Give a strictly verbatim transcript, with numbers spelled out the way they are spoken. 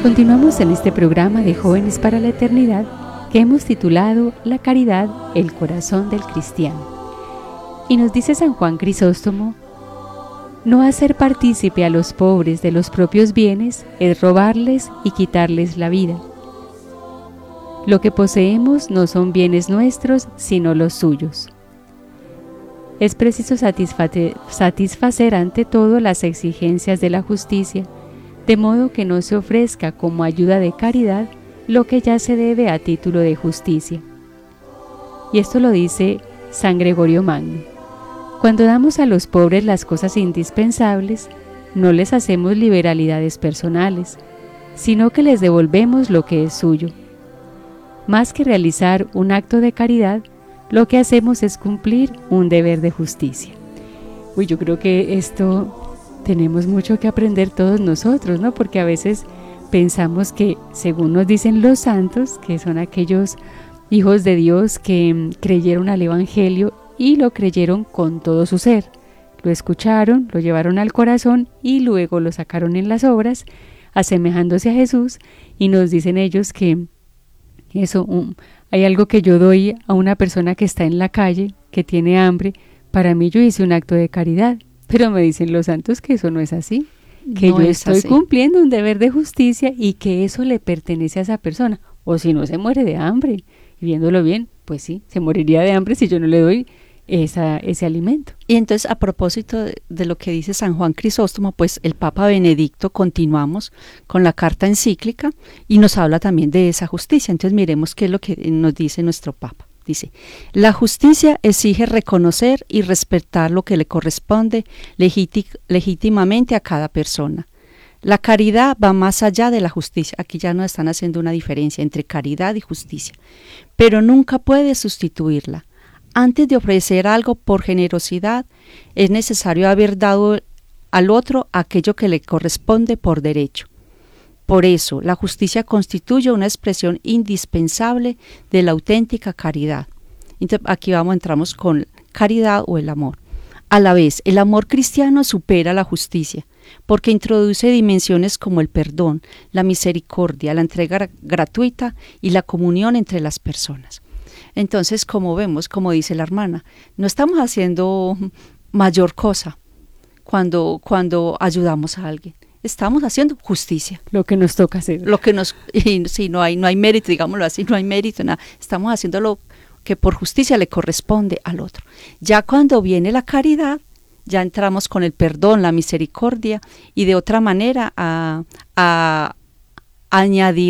Continuamos en este programa de Jóvenes para la Eternidad que hemos titulado La caridad, el corazón del cristiano. Y nos dice San Juan Crisóstomo: no hacer partícipe a los pobres de los propios bienes es robarles y quitarles la vida. Lo que poseemos no son bienes nuestros, sino los suyos. Es preciso satisfacer, satisfacer ante todo las exigencias de la justicia, de modo que no se ofrezca como ayuda de caridad lo que ya se debe a título de justicia. Y esto lo dice San Gregorio Magno. Cuando damos a los pobres las cosas indispensables, no les hacemos liberalidades personales, sino que les devolvemos lo que es suyo. Más que realizar un acto de caridad, lo que hacemos es cumplir un deber de justicia. Uy, yo creo que esto tenemos mucho que aprender todos nosotros, ¿no? Porque a veces pensamos que, según nos dicen los santos, que son aquellos hijos de Dios que creyeron al Evangelio y lo creyeron con todo su ser. Lo escucharon, lo llevaron al corazón y luego lo sacaron en las obras, asemejándose a Jesús, y nos dicen ellos que eso, um, hay algo que yo doy a una persona que está en la calle, que tiene hambre, para mí yo hice un acto de caridad, pero me dicen los santos que eso no es así, que no yo estoy así. Cumpliendo un deber de justicia y que eso le pertenece a esa persona, o si no se muere de hambre, y viéndolo bien, pues sí, se moriría de hambre si yo no le doy esa, ese alimento. Y entonces, a propósito de, de lo que dice San Juan Crisóstomo, pues el Papa Benedicto, continuamos con la carta encíclica y nos habla también de esa justicia. Entonces miremos qué es lo que nos dice nuestro Papa. Dice: la justicia exige reconocer y respetar lo que le corresponde legíti- legítimamente a cada persona. La caridad va más allá de la justicia. Aquí ya nos están haciendo una diferencia entre caridad y justicia, pero nunca puede sustituirla. Antes de ofrecer algo por generosidad, es necesario haber dado al otro aquello que le corresponde por derecho. Por eso, la justicia constituye una expresión indispensable de la auténtica caridad. Entonces, aquí vamos, entramos con caridad o el amor. A la vez, el amor cristiano supera la justicia, porque introduce dimensiones como el perdón, la misericordia, la entrega gratuita y la comunión entre las personas. Entonces, como vemos, como dice la hermana, no estamos haciendo mayor cosa cuando, cuando ayudamos a alguien. Estamos haciendo justicia. Lo que nos toca hacer. Lo que nos, y si no hay, no hay mérito, digámoslo así, no hay mérito, nada. Estamos haciendo lo que por justicia le corresponde al otro. Ya cuando viene la caridad, ya entramos con el perdón, la misericordia y de otra manera a, a, a añadir